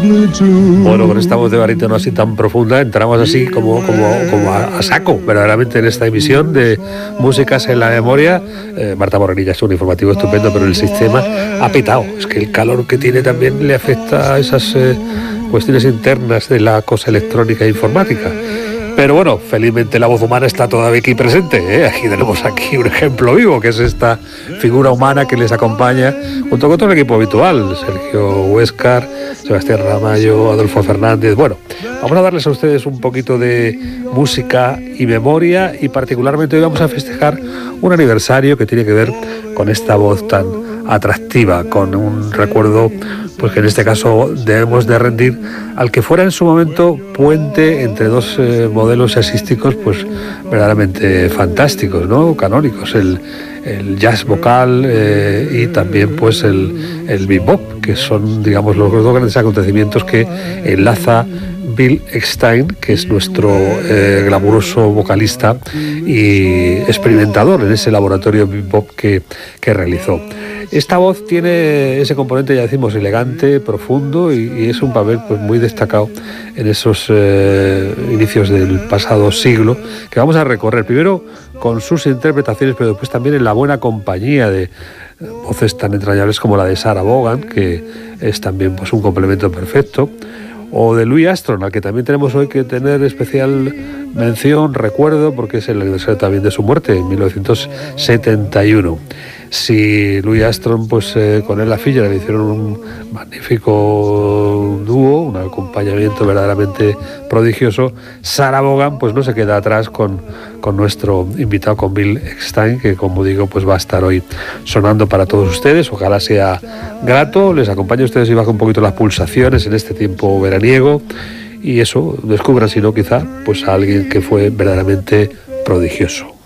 Bueno, con esta voz de barítono así tan profunda entramos así como a saco, verdaderamente, en esta emisión de Músicas en la Memoria. Marta Morenilla es un informativo estupendo, pero el sistema ha petado. Es que el calor que tiene también le afecta a esas cuestiones internas de la cosa electrónica e informática. Pero bueno, felizmente la voz humana está todavía aquí presente, ¿eh? Aquí tenemos un ejemplo vivo, que es esta figura humana que les acompaña junto con todo el equipo habitual: Sergio Huéscar, Sebastián Ramallo, Adolfo Fernández. Bueno, vamos a darles a ustedes un poquito de música y memoria, y particularmente hoy vamos a festejar un aniversario que tiene que ver con esta voz tan atractiva, con un recuerdo pues que en este caso debemos de rendir al que fuera en su momento puente entre dos modelos jazzísticos pues verdaderamente fantásticos, ¿no? Canónicos, el jazz vocal y también pues el bebop, que son, digamos, los dos grandes acontecimientos que enlaza Bill Eckstine, que es nuestro glamuroso vocalista y experimentador en ese laboratorio bebop que realizó. Esta voz tiene ese componente, ya decimos, elegante, profundo, y es un papel pues muy destacado en esos inicios del pasado siglo, que vamos a recorrer primero con sus interpretaciones, pero después también en la buena compañía de voces tan entrañables como la de Sarah Vaughan, que es también pues un complemento perfecto, o de Louis Armstrong, al que también tenemos hoy que tener especial mención, recuerdo, porque es el aniversario también de su muerte en 1971. Si Louis Armstrong, pues con Ella Fitzgerald hicieron un magnífico dúo, un acompañamiento verdaderamente prodigioso, Sarah Vaughan pues no se queda atrás con nuestro invitado, con Bill Eckstine, que, como digo, pues va a estar hoy sonando para todos ustedes. Ojalá sea grato, les acompañe a ustedes y baje un poquito las pulsaciones en este tiempo veraniego, y eso, descubran, si no, quizá, pues a alguien que fue verdaderamente prodigioso.